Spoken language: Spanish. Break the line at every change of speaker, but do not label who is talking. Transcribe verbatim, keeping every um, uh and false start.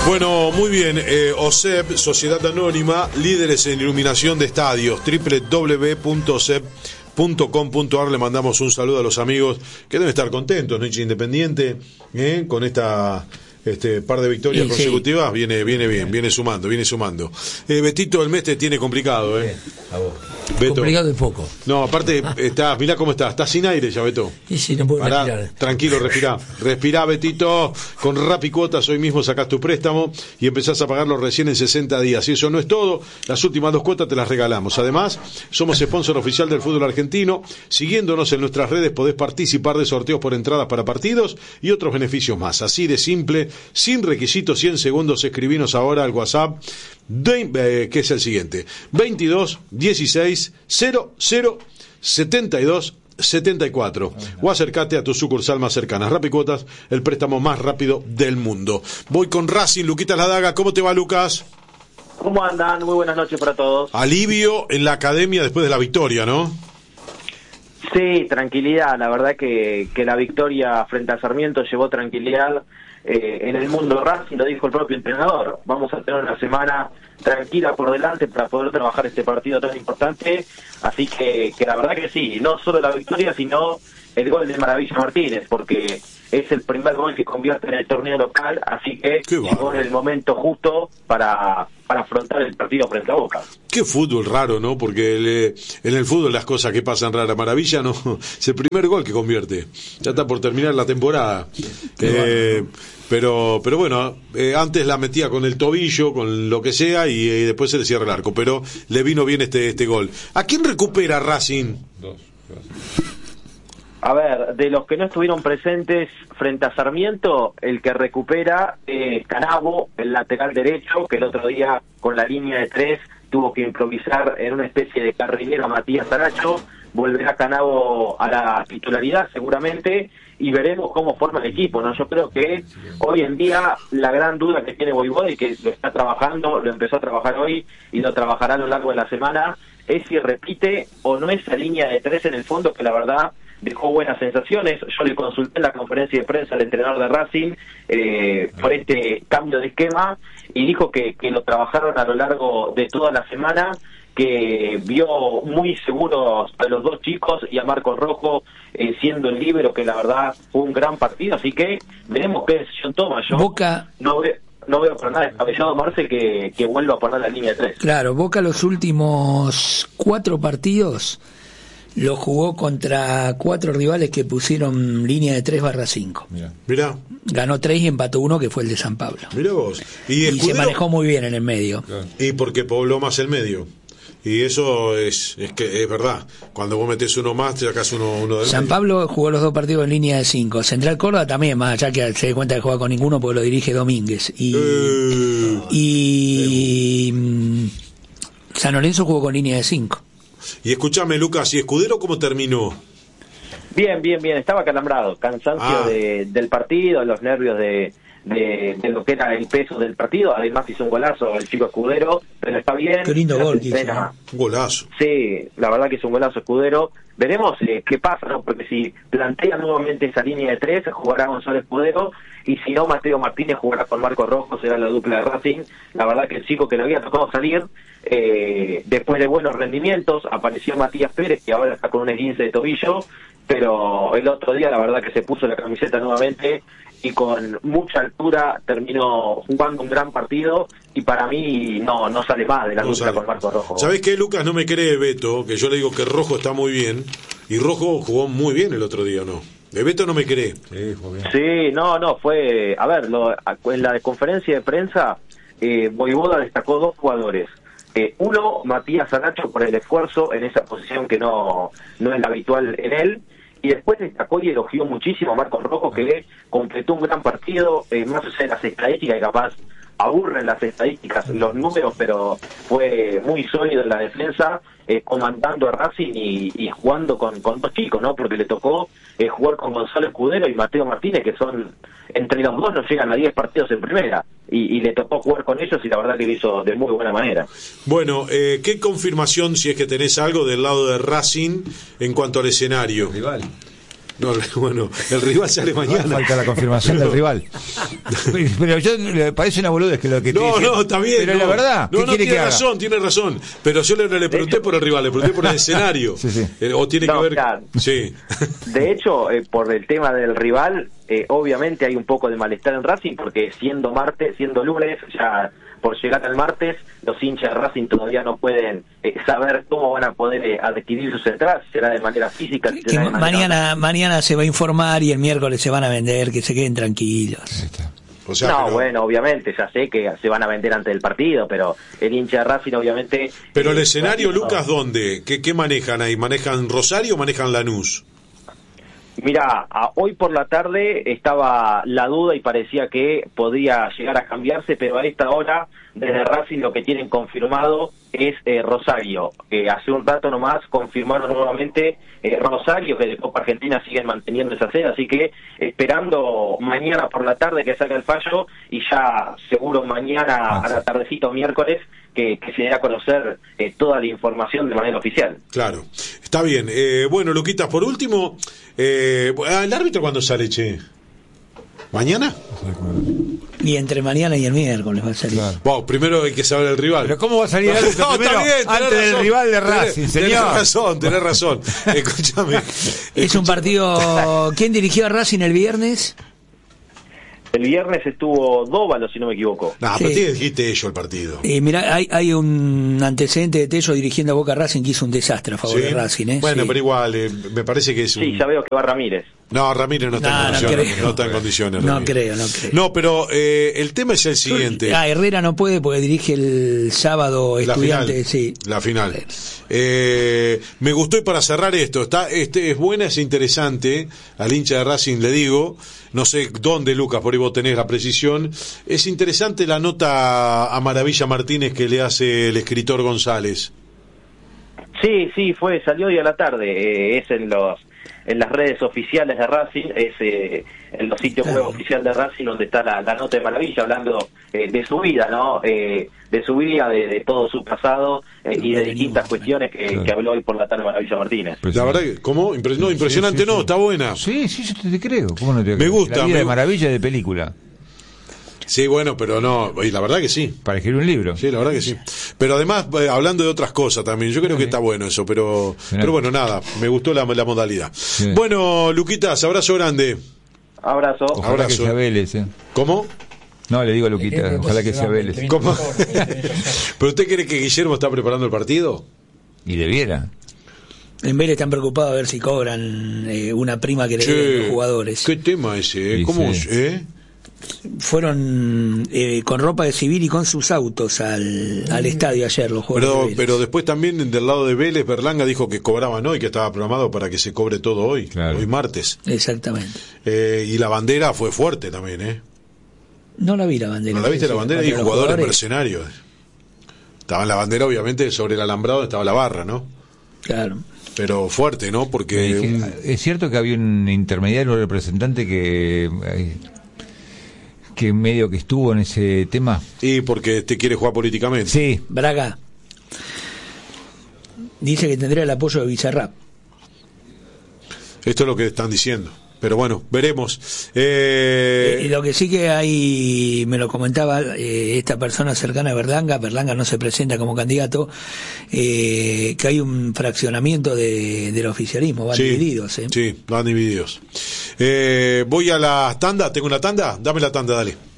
Bueno, muy bien. Eh, O S E P, Sociedad Anónima, líderes en iluminación de estadios, doble u doble u doble u punto o s e p punto com punto a r. Le mandamos un saludo a los amigos que deben estar contentos, ¿no? Hincha Independiente, ¿eh? Con esta este par de victorias sí, consecutivas, sí. viene viene bien, viene sumando, viene sumando. Eh, Betito, el mes te tiene complicado, ¿eh?
A vos.
Beto.
Complicado y poco.
No, aparte, está, mirá cómo está, está sin aire ya, Beto.
Y sí, no puedo
Pará,
respirar.
Tranquilo, respirá. Respirá, Betito. Con Rapicuotas hoy mismo sacás tu préstamo y empezás a pagarlo recién en sesenta días. Y eso no es todo, las últimas dos cuotas te las regalamos. Además, somos sponsor oficial del fútbol argentino. Siguiéndonos en nuestras redes podés participar de sorteos por entradas para partidos y otros beneficios más. Así de simple, sin requisitos, cien segundos. Escribinos ahora al WhatsApp, de, eh, que es el siguiente: veintidós dieciséis cero cero setenta y dos setenta y cuatro, o acércate a tu sucursal más cercana. Rapicuotas, el préstamo más rápido del mundo. Voy con Racing, Luquitas Ladaga. ¿Cómo te va, Lucas?
¿Cómo andan? Muy buenas noches para todos.
Alivio en la academia después de la victoria, ¿no?
Sí, tranquilidad. La verdad que, que la victoria frente a Sarmiento llevó tranquilidad eh, en el mundo Racing, lo dijo el propio entrenador. Vamos a tener una semana tranquila por delante para poder trabajar este partido tan importante, así que, que la verdad que sí, no solo la victoria, sino el gol de Maravilla Martínez, porque es el primer gol que convierte en el torneo local, así que llegó en el momento justo para, para afrontar el partido frente a Boca.
Qué fútbol raro, ¿no? Porque el, en el fútbol las cosas que pasan raras. Maravilla no, es el primer gol que convierte, ya está por terminar la temporada. Eh, pero pero bueno, eh, antes la metía con el tobillo, con lo que sea, y, y después se le cierra el arco, pero le vino bien este este gol. ¿A quién recupera Racing?
Dos.
A ver, de los que no estuvieron presentes frente a Sarmiento, el que recupera es Canavo, el lateral derecho, que el otro día con la línea de tres tuvo que improvisar en una especie de carrilero a Matías Saracho. Volverá Canavo a la titularidad seguramente y veremos cómo forma el equipo, ¿no? Yo creo que hoy en día la gran duda que tiene Voivoda, y que lo está trabajando, lo empezó a trabajar hoy y lo trabajará a lo largo de la semana, es si repite o no esa línea de tres en el fondo, que la verdad dejó buenas sensaciones. Yo le consulté en la conferencia de prensa al entrenador de Racing eh, por este cambio de esquema y dijo que, que lo trabajaron a lo largo de toda la semana, que vio muy seguros a los dos chicos y a Marcos Rojo eh, siendo el líbero, que la verdad fue un gran partido, así que veremos qué decisión toma. Yo
Boca
no veo no veo para nada descabellado, Marce, que, que vuelva a poner la línea de tres.
Claro, Boca los últimos cuatro partidos lo jugó contra cuatro rivales que pusieron línea de tres barra cinco.
Mirá. Mirá.
Ganó tres y empató uno, que fue el de San Pablo.
Mirá vos. Y,
y se manejó muy bien en el medio.
Claro. Y porque pobló más el medio. Y eso es es que es verdad. Cuando vos metés uno más, te sacás uno, uno del
San
medio.
Pablo jugó los dos partidos en línea de cinco. Central Córdoba también, más allá que se dé cuenta de jugar con ninguno porque lo dirige Domínguez. Y,
eh.
y mm, San Lorenzo jugó con línea de cinco.
Y escúchame, Lucas, ¿y Escudero cómo terminó?
Bien, bien, bien. Estaba calambrado. Cansancio
Ah.
de, del partido, los nervios de... De, de lo que era el peso del partido. Además hizo un golazo el chico Escudero, pero está bien.
Qué lindo gol que hizo,
¿no?
Un golazo.
Sí, la verdad que es un golazo Escudero. Veremos eh, qué pasa, ¿no? Porque si plantea nuevamente esa línea de tres, jugará Gonzalo Escudero, y si no, Mateo Martínez jugará con Marcos Rojo, será la dupla de Racing. La verdad que el chico que le había tocado salir eh, después de buenos rendimientos, apareció Matías Pérez, que ahora está con un esguince de tobillo, pero el otro día la verdad que se puso la camiseta nuevamente y con mucha altura terminó jugando un gran partido, y para mí no no sale más de la
No
dupla
sale.
con Marcos Rojo.
¿Sabés qué, Lucas? No me cree Beto, que yo le digo que Rojo está muy bien, y Rojo jugó muy bien el otro día, ¿no? De Beto no me cree.
Sí, jugó bien.
Sí, no, no, fue... A ver, lo, en la conferencia de prensa, eh, Voivoda destacó dos jugadores. Eh, uno, Matías Saracho, por el esfuerzo en esa posición que no, no es la habitual en él. Y después destacó y elogió muchísimo a Marcos Rojo, que completó un gran partido, eh, más allá de las estadísticas, y capaz aburren las estadísticas, los números, pero fue muy sólido en la defensa, eh, comandando a Racing y, y jugando con, con dos chicos, ¿no? Porque le tocó eh, jugar con Gonzalo Escudero y Mateo Martínez, que son, entre los dos no llegan a diez partidos en primera, y, y le tocó jugar con ellos, y la verdad que lo hizo de muy buena manera.
Bueno, eh, ¿qué confirmación, si es que tenés algo del lado de Racing en cuanto al escenario?
Rival.
No, bueno, el rival sale mañana.
Falta la confirmación del rival. Pero yo le parece una boludez que lo que te
No,
dice,
no, está bien.
Pero
no.
la verdad,
no,
¿qué
no,
quiere
tiene
que
razón,
haga?
tiene razón. Pero yo le, le pregunté
hecho,
por el rival, le pregunté por el escenario.
Sí, sí.
Eh, o tiene
no,
que ver.
Claro.
Sí.
De hecho, eh, por el tema del rival, eh, obviamente hay un poco de malestar en Racing, porque siendo martes, siendo lunes, ya por llegar al martes, los hinchas de Racing todavía no pueden eh, saber cómo van a poder eh, adquirir sus entradas, será de manera física.
Que
será de manera...
mañana mañana se va a informar y el miércoles se van a vender, que se queden tranquilos.
O sea,
no,
pero,
bueno, obviamente, ya sé que se van a vender antes del partido, pero el hincha de Racing obviamente...
pero el
eh,
escenario,
no.
Lucas, ¿dónde? ¿Qué, ¿Qué manejan ahí? ¿Manejan Rosario o manejan Lanús?
Mira, a, hoy por la tarde estaba la duda y parecía que podía llegar a cambiarse, pero a esta hora, desde Racing, lo que tienen confirmado es eh, Rosario. Eh, hace un rato nomás confirmaron nuevamente eh, Rosario, que de Copa Argentina siguen manteniendo esa sede, así que esperando mañana por la tarde que salga el fallo y ya seguro mañana a la tardecita o miércoles que, que se dé a conocer eh, toda la información de manera oficial.
Claro, está bien. Eh, bueno, Luquitas, por último, eh, ¿el árbitro cuándo sale, che? ¿Mañana?
Y entre mañana y el miércoles va a salir.
Claro.
Wow, primero hay que saber el rival.
Pero ¿cómo va a salir el árbitro
No,
primero
está bien, tenés
antes del
razón.
rival de Racing,
Tenés-
señor?
Tenés razón, tenés razón. Escúchame.
Es un partido... ¿Quién dirigió a Racing el viernes?
El viernes estuvo Dóvalo, si no me equivoco.
No,
Sí.
pero te dijiste ello el partido.
Eh, mira, hay, hay un antecedente de Tello dirigiendo a Boca Racing que hizo un desastre a favor
¿Sí?
de Racing. ¿eh?
Bueno,
Sí.
pero igual, eh, me parece que es un...
Sí, ya veo que va Ramírez.
No, Ramírez no está
No,
en
no
condiciones.
creo.
No, está en condiciones.
No
Ramírez.
creo, no creo.
No, pero eh, el tema es el siguiente.
Ah, Herrera no puede porque dirige el sábado
La
Estudiantes,
final,
sí.
la final. Eh, me gustó, y para cerrar esto, está, este es buena, es interesante, al hincha de Racing le digo, no sé dónde, Lucas, por ahí vos tenés la precisión, es interesante la nota a Maravilla Martínez que le hace el escritor González.
Sí, sí, fue, salió hoy a la tarde, eh, es en los en las redes oficiales de Racing, es eh, en los sitios web oficiales de Racing donde está la, la nota de Maravilla hablando eh, de su vida, ¿no? Eh, de su vida, de, de todo su pasado eh, y de distintas cuestiones que,
Claro.
que habló hoy por la tarde Maravilla Martínez.
Pues
La
sí.
verdad que, ¿cómo? Impre- no, impresionante,
Sí, sí,
no,
sí.
está buena.
Sí, sí, yo te, te creo. ¿Cómo no te
Me
creo?
gusta,
La vida
me
de
gu-
maravilla de película.
Sí, bueno, pero no, y la verdad que sí.
Para escribir un libro.
Sí, la verdad que sí. Pero además, eh, hablando de otras cosas también, yo creo que está bueno eso, pero pero bueno, nada, me gustó la, la modalidad.
Sí.
Bueno, Luquitas, abrazo grande.
Abrazo.
Ojalá
Abrazo.
que sea Vélez. ¿eh?
¿Cómo?
No, le digo a Luquita, ojalá que sea Vélez.
¿Cómo? ¿Pero usted cree que Guillermo está preparando el partido?
Y debiera.
En Vélez están preocupados a ver si cobran eh, una prima que le
Che,
deben los jugadores.
¿Qué tema ese? eh?
Sí,
¿Cómo?
sí.
¿Eh?
Fueron eh, con ropa de civil y con sus autos al, al estadio ayer los jugadores. de
Pero,
Vélez.
pero después también del lado de Vélez, Berlanga dijo que cobraban hoy, que estaba programado para que se cobre todo hoy,
Claro.
hoy martes.
Exactamente.
Eh, y la bandera fue fuerte también, ¿eh?
No la vi la bandera.
¿No la viste la bandera? Y
Contra los
jugadores mercenarios. Estaba en la bandera, obviamente, sobre el alambrado estaba la barra, ¿no?
Claro.
Pero fuerte, ¿no?
Me
Porque...
dije,
un-
es cierto que había un intermediario representante que eh, que medio que estuvo en ese tema.
Y porque te quiere jugar políticamente.
Sí,
Braga dice que tendría el apoyo de Bizarrap.
Esto es lo que están diciendo. Pero bueno, veremos. Eh,
Eh, lo que sí que hay, me lo comentaba eh, esta persona cercana a Berlanga, Berlanga no se presenta como candidato, eh, que hay un fraccionamiento de, del oficialismo, van
sí,
divididos. ¿eh?
Sí, van divididos. Eh, voy a la tanda, ¿tengo una tanda? Dame la tanda, dale.